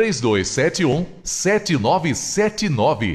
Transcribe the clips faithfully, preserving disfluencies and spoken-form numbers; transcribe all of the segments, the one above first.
três dois sete um, sete nove sete nove.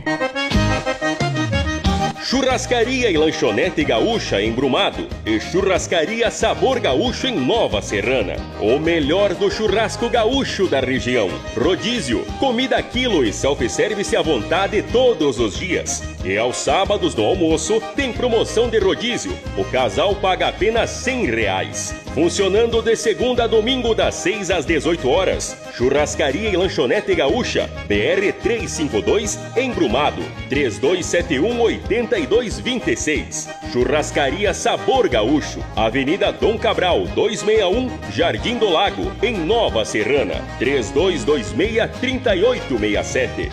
Churrascaria e Lanchonete Gaúcha em Brumado e Churrascaria Sabor Gaúcho em Nova Serrana. O melhor do churrasco gaúcho da região. Rodízio, comida a quilo e self-service à vontade todos os dias. E aos sábados do almoço tem promoção de rodízio. O casal paga apenas cem reais. Funcionando de segunda a domingo das seis às dezoito horas. Churrascaria e Lanchonete Gaúcha, B R trezentos e cinquenta e dois, em Brumado, três dois sete um, oito dois dois seis. Churrascaria Sabor Gaúcho, Avenida Dom Cabral, duzentos e sessenta e um, Jardim do Lago, em Nova Serrana, três dois dois seis, três oito seis sete.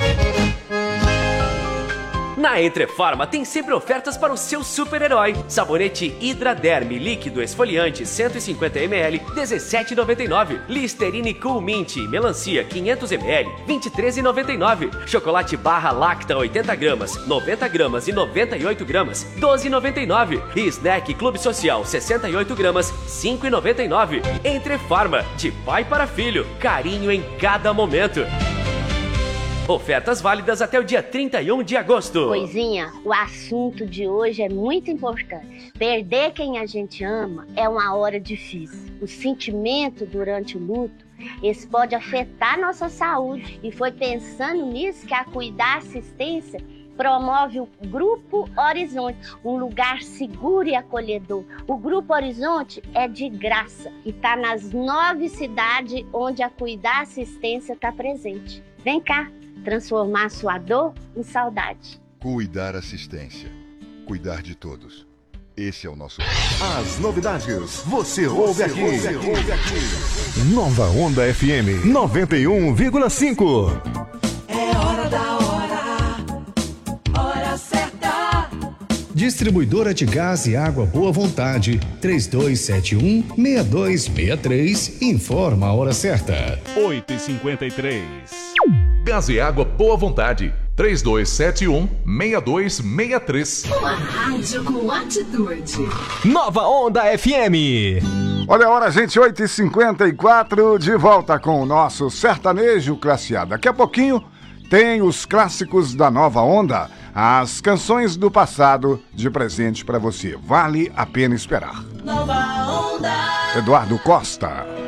Na Entrefarma tem sempre ofertas para o seu super-herói. Sabonete Hidraderme líquido esfoliante cento e cinquenta mililitros, dezessete reais e noventa e nove centavos. Listerine Cool Mint melancia quinhentos mililitros, vinte e três reais e noventa e nove centavos. Chocolate Barra Lacta oitenta gramas, noventa gramas e noventa e oito gramas, doze reais e noventa e nove centavos. E Snack Clube Social sessenta e oito gramas, cinco reais e noventa e nove centavos. Entrefarma, de pai para filho, carinho em cada momento. Ofertas válidas até o dia trinta e um de agosto. Coisinha, o assunto de hoje é muito importante. Perder quem a gente ama é uma hora difícil. O sentimento durante o luto, esse pode afetar nossa saúde. E foi pensando nisso que a Cuidar Assistência promove o Grupo Horizonte, um lugar seguro e acolhedor. O Grupo Horizonte é de graça e está nas nove cidades onde a Cuidar Assistência está presente. Vem cá, transformar sua dor em saudade. Cuidar Assistência. Cuidar de todos. Esse é o nosso... As novidades você ouve aqui. Ouve aqui. Ouve aqui. Nova Onda F M noventa e um vírgula cinco. É hora da hora. Hora certa. Distribuidora de gás e água Boa Vontade, três dois sete um, seis dois seis três, informa a hora certa. oito e cinquenta e três. Gás e água Boa Vontade, três dois sete um, seis dois seis três. Uma rádio com atitude. Nova Onda F M. Olha a hora, gente, oito e cinquenta e quatro, de volta com o nosso sertanejo classe A. Daqui a pouquinho tem os clássicos da Nova Onda, as canções do passado de presente para você. Vale a pena esperar. Nova Onda. Eduardo Costa.